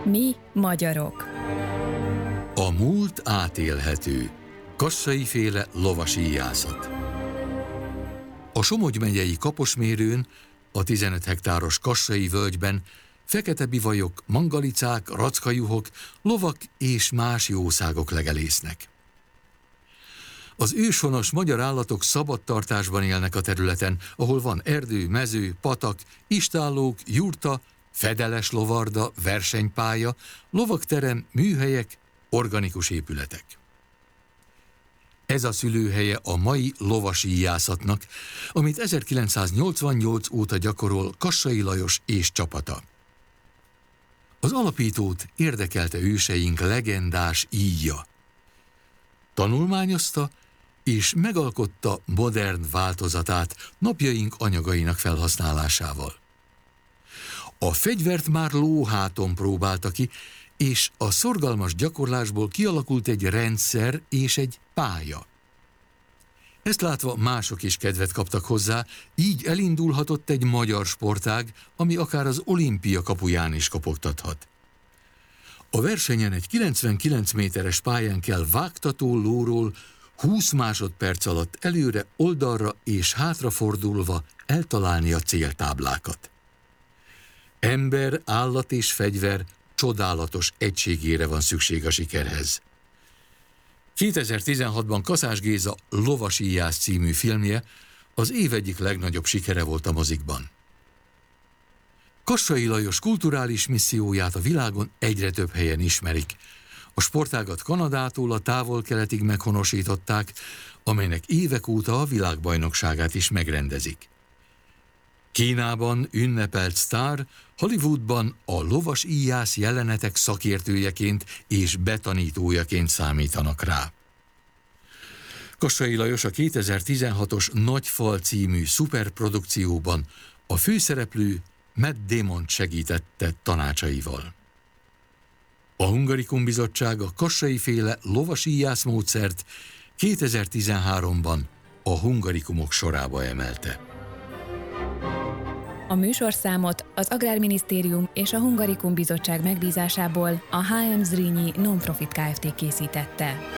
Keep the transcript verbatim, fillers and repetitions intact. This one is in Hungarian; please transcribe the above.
Mi magyarok. A múlt átélhető. Kassai-féle lovasíjászat. A Somogy megyei Kaposmérőn, a tizenöt hektáros Kassai völgyben fekete bivajok, mangalicák, rackajuhok, lovak és más jószágok legelésznek. Az őshonos magyar állatok szabadtartásban élnek a területen, ahol van erdő, mező, patak, istállók, jurta, fedeles lovarda, versenypálya, lovakterem, műhelyek, organikus épületek. Ez a szülőhelye a mai lovasíjászatnak, amit ezerkilencszáznyolcvannyolc óta gyakorol Kassai Lajos és csapata. Az alapítót érdekelte őseink legendás íja. Tanulmányozta és megalkotta modern változatát napjaink anyagainak felhasználásával. A fegyvert már lóháton próbálta ki, és a szorgalmas gyakorlásból kialakult egy rendszer és egy pálya. Ezt látva mások is kedvet kaptak hozzá, így elindulhatott egy magyar sportág, ami akár az olimpia kapuján is kopogtathat. A versenyen egy kilencvenkilenc méteres pályán kell vágtató lóról húsz másodperc alatt előre, oldalra és hátrafordulva eltalálni a céltáblákat. Ember, állat és fegyver csodálatos egységére van szükség a sikerhez. kétezer-tizenhatban Kaszás Géza Lovasíjász című filmje az év egyik legnagyobb sikere volt a mozikban. Kassai Lajos kulturális misszióját a világon egyre több helyen ismerik. A sportágat Kanadától a távol-keletig meghonosították, amelynek évek óta a világbajnokságát is megrendezik. Kínában ünnepelt sztár, Hollywoodban a lovasíjász jelenetek szakértőjeként és betanítójaként számítanak rá. Kassai Lajos a kétezer-tizenhatos Nagyfal című szuperprodukcióban a főszereplő Matt Damont segítette tanácsaival. A Hungarikum Bizottság a Kassai-féle lovasíjász módszert kétezer-tizenháromban a hungarikumok sorába emelte. A műsorszámot az Agrárminisztérium és a Hungarikum Bizottság megbízásából a há em Zrínyi Nonprofit Kft. Készítette.